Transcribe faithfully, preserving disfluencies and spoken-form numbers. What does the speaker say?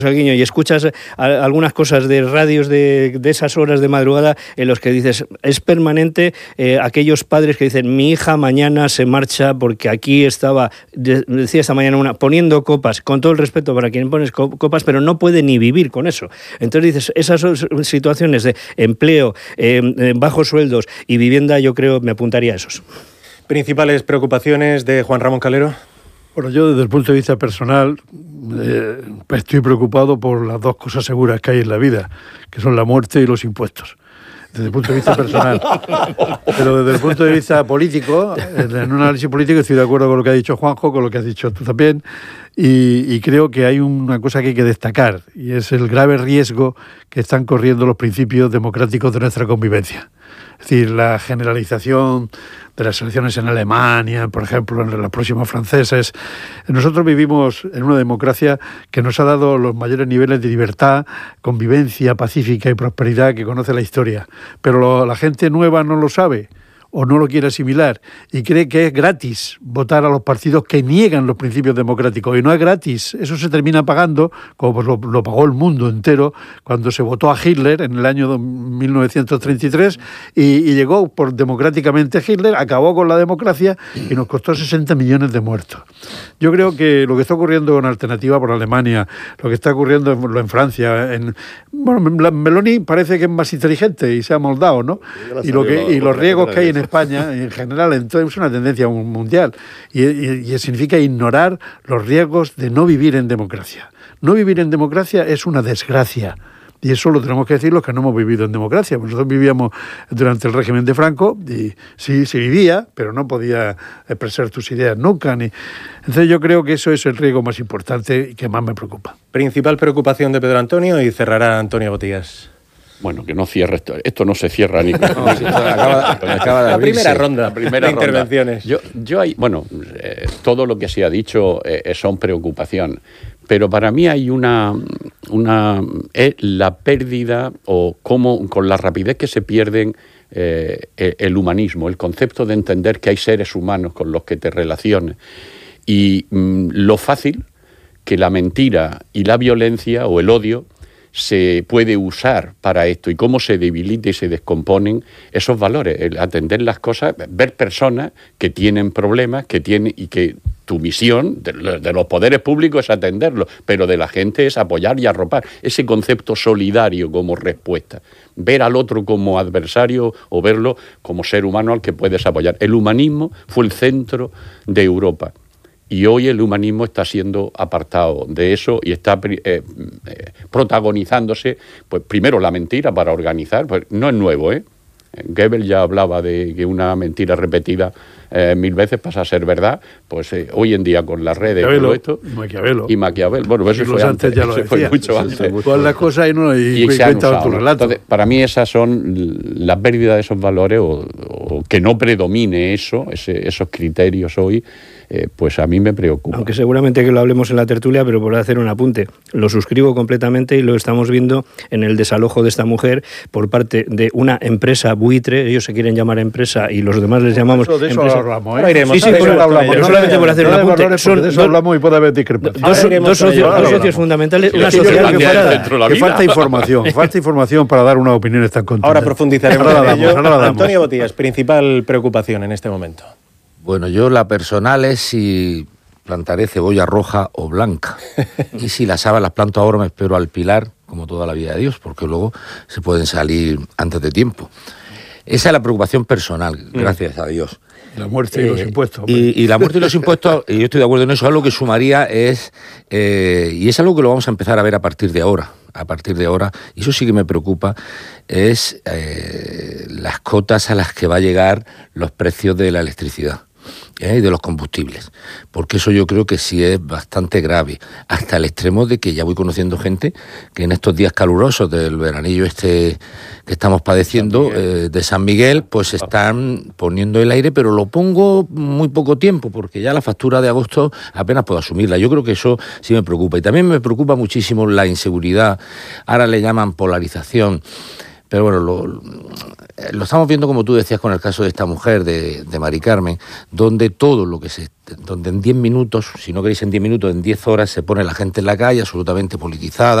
Salguiño, y escuchas a, algunas cosas de radios de, de esas horas de madrugada en los que dices, es permanente eh, aquellos padres que dicen, mi hija mañana se marcha porque aquí estaba, de, decía esta mañana una, poniendo copas, con todo el respeto para quien pones copas, pero no puede ni vivir con eso. Entonces dices, esas situaciones de empleo, eh, bajos sueldos y vivienda, yo creo, me apuntaría a esos. ¿Principales preocupaciones de Juan Ramón Calero? Bueno, yo desde el punto de vista personal eh, estoy preocupado por las dos cosas seguras que hay en la vida, que son la muerte y los impuestos. Desde el punto de vista personal. Pero desde el punto de vista político, en un análisis político estoy de acuerdo con lo que ha dicho Juanjo, con lo que has dicho tú también, y, y creo que hay una cosa que hay que destacar, y es el grave riesgo que están corriendo los principios democráticos de nuestra convivencia. Es decir, la generalización de las elecciones en Alemania, por ejemplo, en los próximos franceses. Nosotros vivimos en una democracia que nos ha dado los mayores niveles de libertad, convivencia pacífica y prosperidad que conoce la historia. Pero lo, la gente nueva no lo sabe o no lo quiere asimilar y cree que es gratis votar a los partidos que niegan los principios democráticos. Y no es gratis, eso se termina pagando, como lo, lo pagó el mundo entero cuando se votó a Hitler en el año mil novecientos treinta y tres y, y llegó por democráticamente Hitler, acabó con la democracia y nos costó sesenta millones de muertos. Yo creo que lo que está ocurriendo en Alternativa por Alemania, lo que está ocurriendo en, en Francia, en, bueno, Meloni parece que es más inteligente y se ha moldado, ¿no? Y, lo que, y los riesgos que hay en España, en general, entonces es una tendencia mundial y, y, y significa ignorar los riesgos de no vivir en democracia. No vivir en democracia es una desgracia. Y eso lo tenemos que decir los que no hemos vivido en democracia. Nosotros vivíamos durante el régimen de Franco y sí, se vivía, pero no podía expresar tus ideas nunca. Ni... Entonces yo creo que eso es el riesgo más importante y que más me preocupa. Principal preocupación de Pedro Antonio, y cerrará Antonio Botías. Bueno, que no cierre esto. Esto no se cierra ni... No, sí, acaba, acaba de la primera ronda la primera de ronda. Intervenciones. Yo, yo hay, bueno, eh, todo lo que se ha dicho eh, son preocupación, pero para mí hay una... una es la pérdida o cómo, con la rapidez que se pierden eh, el humanismo, el concepto de entender que hay seres humanos con los que te relaciones y mm, lo fácil que la mentira y la violencia o el odio se puede usar para esto y cómo se debilita y se descomponen esos valores, el atender las cosas, ver personas que tienen problemas, que tienen y que tu misión de, de los poderes públicos es atenderlos, pero de la gente es apoyar y arropar ese concepto solidario como respuesta, ver al otro como adversario o verlo como ser humano al que puedes apoyar. El humanismo fue el centro de Europa. Y hoy el humanismo está siendo apartado de eso y está eh, eh, protagonizándose, pues primero la mentira para organizar, pues no es nuevo, ¿eh? Goebbels ya hablaba de que una mentira repetida eh, mil veces pasa a ser verdad, pues eh, hoy en día con las redes y todo esto... Maquiavelo. Y Maquiavelo. Bueno, eso fue antes, antes ya lo eso fue mucho antes. Todas las cosas y, no, y, y se han cuenta usado, tu relato. Entonces, para mí esas son la pérdida de esos valores o, o que no predomine eso, ese, esos criterios hoy, eh, pues a mí me preocupa. Aunque seguramente que lo hablemos en la tertulia, pero por hacer un apunte, lo suscribo completamente y lo estamos viendo en el desalojo de esta mujer por parte de una empresa buitre. Ellos se quieren llamar empresa y los demás les llamamos eso, de eso empresa. Hablamos, ¿eh? Ahora iremos, sí, sí, por, eso hablamos, pero no solamente por hacer un apunte. Valores, son de eso dos, hablamos y puede haber discrepancias. Dos, dos, dos socios, dos socios fundamentales, una sociedad que, falta, falta, que falta información, falta información para dar unas opiniones tan contundentes. Ahora profundizaremos ahora en ello. Damos, ahora Antonio Botías, principal preocupación en este momento. Bueno, yo la personal es si plantaré cebolla roja o blanca. Y si las habas las planto ahora, me espero al pilar, como toda la vida de Dios, porque luego se pueden salir antes de tiempo. Esa es la preocupación personal, gracias mm. a Dios. La muerte y los eh, impuestos. Y, y la muerte y los impuestos, y yo estoy de acuerdo en eso, algo que sumaría es, eh, y es algo que lo vamos a empezar a ver a partir de ahora, a partir de ahora, y eso sí que me preocupa, es eh, las cotas a las que va a llegar los precios de la electricidad. ¿Eh? Y de los combustibles, porque eso yo creo que sí es bastante grave, hasta el extremo de que ya voy conociendo gente que en estos días calurosos del veranillo este que estamos padeciendo San eh, de San Miguel, pues están poniendo el aire, pero lo pongo muy poco tiempo, porque ya la factura de agosto apenas puedo asumirla. Yo creo que eso sí me preocupa, y también me preocupa muchísimo la inseguridad, ahora le llaman polarización, Pero bueno, lo, lo estamos viendo, como tú decías, con el caso de esta mujer, de, de Mari Carmen, donde todo lo que se... donde en diez minutos, si no queréis en diez minutos, en diez horas se pone la gente en la calle absolutamente politizada.